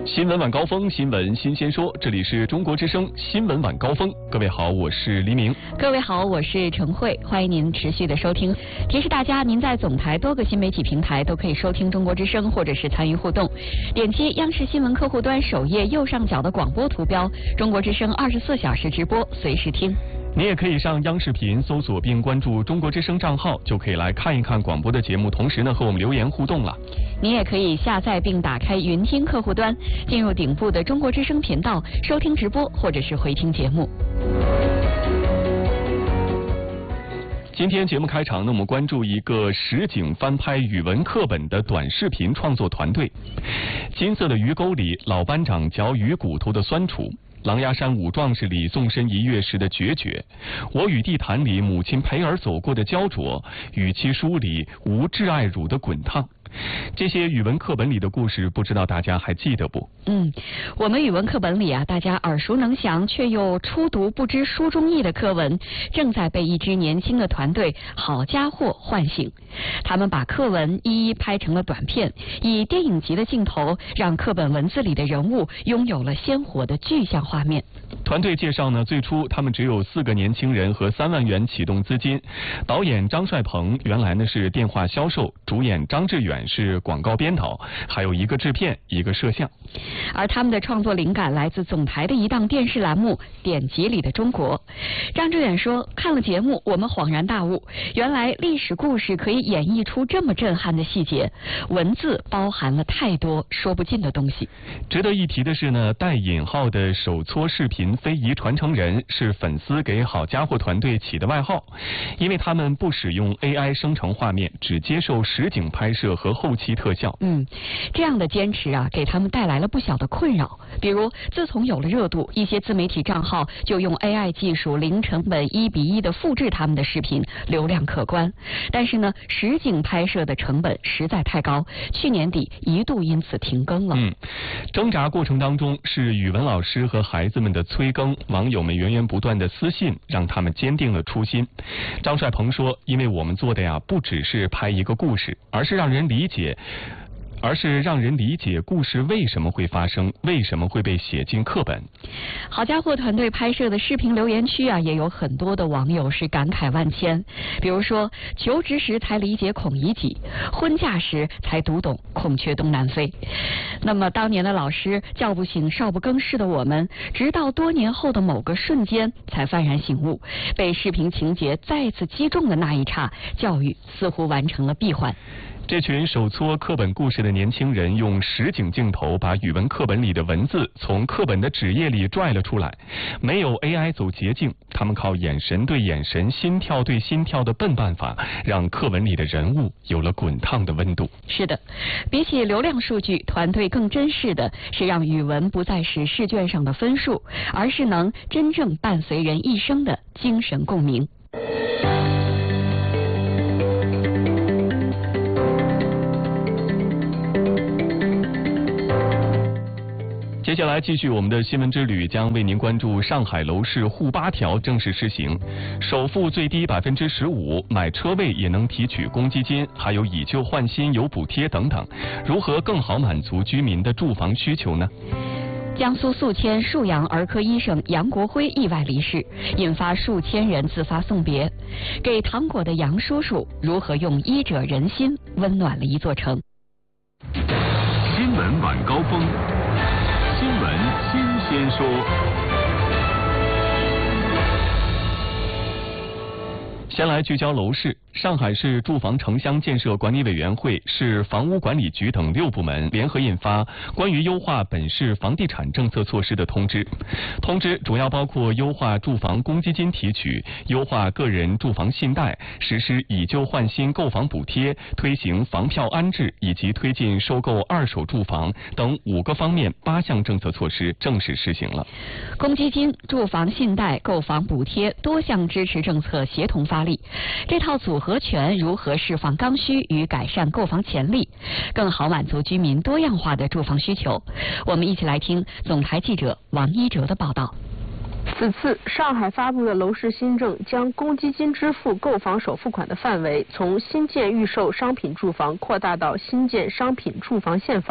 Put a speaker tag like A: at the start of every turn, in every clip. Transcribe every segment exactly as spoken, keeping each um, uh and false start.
A: 新闻晚高峰，新闻新鲜说，这里是中国之声新闻晚高峰。各位好，我是黎明。
B: 各位好，我是陈慧，欢迎您持续的收听。提示大家，您在总台多个新媒体平台都可以收听中国之声，或者是参与互动。点击央视新闻客户端首页右上角的广播图标，中国之声二十四小时直播，随时听。
A: 你也可以上央视频搜索并关注中国之声账号，就可以来看一看广播的节目，同时呢和我们留言互动了。
B: 你也可以下载并打开云听客户端，进入顶部的中国之声频道，收听直播或者是回听节目。
A: 今天节目开场呢，我们关注一个实景翻拍语文课本的短视频创作团队。金色的鱼沟里，老班长嚼鱼骨头的酸楚。狼牙山五壮士里纵身一跃时的决绝，我与地坛里母亲陪儿走过的焦灼，与其书里无挚爱乳的滚烫。这些语文课本里的故事，不知道大家还记得不？
B: 嗯，我们语文课本里啊，大家耳熟能详却又初读不知书中意的课文，正在被一支年轻的团队好家伙唤醒。他们把课文一一拍成了短片，以电影级的镜头，让课本文字里的人物拥有了鲜活的具象画面。
A: 团队介绍呢，最初他们只有四个年轻人和三万元启动资金。导演张帅鹏原来呢是电话销售，主演张志远是广告编导，还有一个制片，一个摄像。
B: 而他们的创作灵感来自总台的一档电视栏目《典籍里的中国》。张志远说，看了节目，我们恍然大悟，原来历史故事可以演绎出这么震撼的细节，文字包含了太多说不尽的东西。
A: 值得一提的是呢，带引号的手搓视频非遗传承人是粉丝给好家伙团队起的外号，因为他们不使用 A I 生成画面，只接受实景拍摄和后期特效。
B: 嗯，这样的坚持啊，给他们带来了不小的困扰。比如，自从有了热度，一些自媒体账号就用 A I 技术零成本一比一的复制他们的视频，流量可观。但是呢，实景拍摄的成本实在太高，去年底一度因此停更了。
A: 嗯，挣扎过程当中，是语文老师和孩子们的催更，网友们源源不断的私信，让他们坚定了初心。张帅鹏说，因为我们做的呀，不只是拍一个故事，而是让人理解而是让人理解故事为什么会发生，为什么会被写进课本。
B: 好家伙团队拍摄的视频留言区啊，也有很多的网友是感慨万千。比如说，求职时才理解孔乙己，婚嫁时才读懂孔雀东南飞。那么当年的老师叫不醒少不更事的我们，直到多年后的某个瞬间才幡然醒悟，被视频情节再次击中的那一刹，教育似乎完成了闭环。
A: 这群手搓课本故事的年轻人用实景镜头把语文课本里的文字从课本的纸页里拽了出来，没有 A I 走捷径，他们靠眼神对眼神、心跳对心跳的笨办法，让课文里的人物有了滚烫的温度。
B: 是的，比起流量数据，团队更珍视的是让语文不再是试卷上的分数，而是能真正伴随人一生的精神共鸣。
A: 接下来继续我们的新闻之旅，将为您关注上海楼市沪八条正式施行，首付最低百分之十五，买车位也能提取公积金，还有以旧换新有补贴等等，如何更好满足居民的住房需求呢？
B: 江苏宿迁沭阳儿科医生杨国辉意外离世，引发数千人自发送别。给糖果的杨叔叔如何用医者仁心温暖了一座城？
C: 新闻晚高峰，新闻新鲜说。
A: 先来聚焦楼市。上海市住房城乡建设管理委员会、市房屋管理局等六部门联合印发关于优化本市房地产政策措施的通知。通知主要包括优化住房公积金提取、优化个人住房信贷、实施以旧换新购房补贴、推行房票安置以及推进收购二手住房等五个方面八项政策措施正式施行了。
B: 公积金、住房信贷、购房补贴多项支持政策协同发力，这套组合拳如何释放刚需与改善购房潜力，更好满足居民多样化的住房需求？我们一起来听总台记者王一哲的报道。
D: 此次上海发布的楼市新政将公积金支付购房首付款的范围从新建预售商品住房扩大到新建商品住房现房，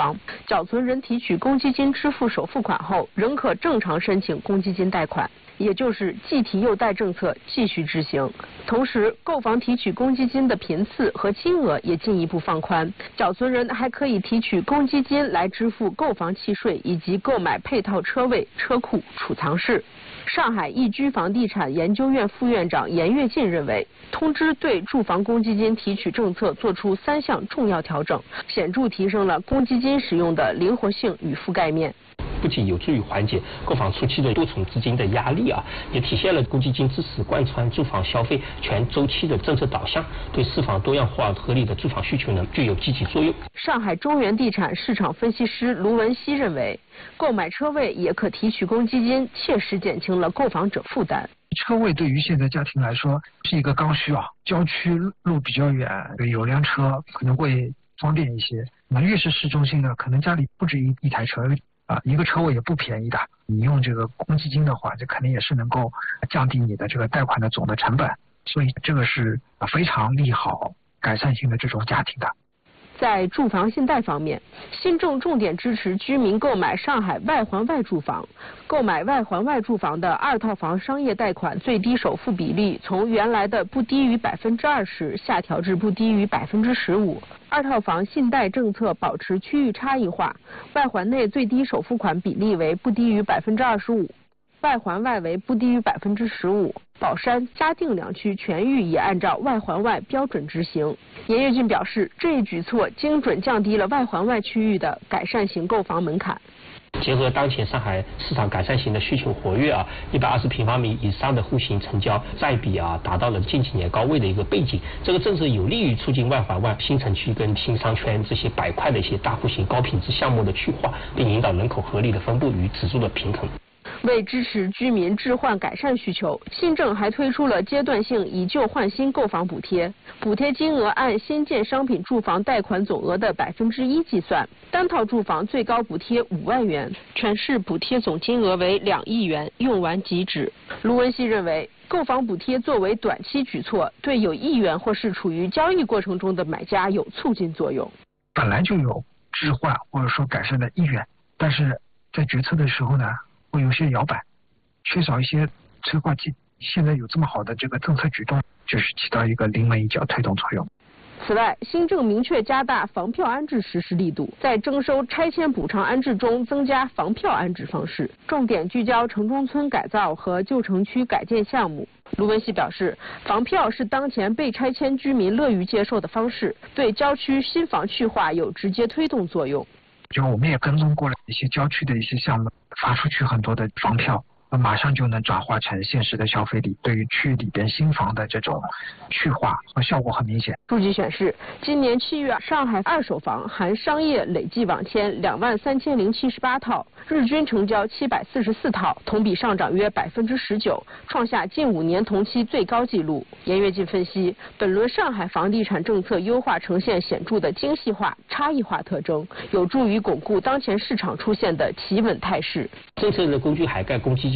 D: 缴存人提取公积金支付首付款后，仍可正常申请公积金贷款，也就是既提又贷政策继续执行。同时，购房提取公积金的频次和金额也进一步放宽，缴存人还可以提取公积金来支付购房契税以及购买配套车位、车库、储藏室。上海易居房地产研究院副院长严跃进认为，通知对住房公积金提取政策作出三项重要调整，显著提升了公积金使用的灵活性与覆盖面。
E: 不仅有助于缓解购房初期的多重资金的压力啊，也体现了公积金支持贯穿住房消费全周期的政策导向，对释放多样化合理的住房需求呢具有积极作用。
D: 上海中原地产市场分析师卢文熙认为，购买车位也可提取公积金，切实减轻了购房者负担。
F: 车位对于现在家庭来说是一个刚需啊，郊区路比较远，有辆车可能会方便一些。那越是市中心的，可能家里不止一一台车。啊，一个车位也不便宜的，你用这个公积金的话，这肯定也是能够降低你的这个贷款的总的成本，所以这个是非常利好改善型的这种家庭的。
D: 在住房信贷方面，新政重点支持居民购买上海外环外住房。购买外环外住房的二套房商业贷款最低首付比例从原来的不低于百分之二十下调至不低于百分之十五。二套房信贷政策保持区域差异化，外环内最低首付款比例为不低于百分之二十五，外环外为不低于百分之十五。宝山、嘉定两区全域也按照外环外标准执行。严跃进表示，这一举措精准降低了外环外区域的改善型购房门槛。
E: 结合当前上海市场改善型的需求活跃啊，一百二十平方米以上的户型成交占比啊达到了近几年高位的一个背景，这个政策有利于促进外环外新城区跟新商圈这些板块的一些大户型高品质项目的去化，并引导人口合理的分布与指数的平衡。
D: 为支持居民置换改善需求，新政还推出了阶段性以旧换新购房补贴，补贴金额按新建商品住房贷款总额的百分之一计算，单套住房最高补贴五万元，全市补贴总金额为两亿元，用完即止。卢文熙认为，购房补贴作为短期举措，对有意愿或是处于交易过程中的买家有促进作用。
F: 本来就有置换或者说改善的意愿，但是在决策的时候呢，会有些摇摆，缺少一些催化剂。现在有这么好的这个政策举动，就是起到一个临门一脚推动作用。
D: 此外，新政明确加大房票安置实施力度，在征收拆迁补偿安置中增加房票安置方式，重点聚焦城中村改造和旧城区改建项目。卢文熙表示，房票是当前被拆迁居民乐于接受的方式，对郊区新房去化有直接推动作用。
F: 就我们也跟踪过了一些郊区的一些项目，发出去很多的房票，马上就能转化成现实的消费力，对于区域里边新房的这种去化和效果很明显。
D: 数据显示，今年七月，上海二手房含商业累计网签两万三千零七十八套，日均成交七百四十四套，同比上涨约百分之十九，创下近五年同期最高纪录。严跃进分析，本轮上海房地产政策优化呈现显著的精细化、差异化特征，有助于巩固当前市场出现的企稳态势。
E: 政策的工具涵盖公积金。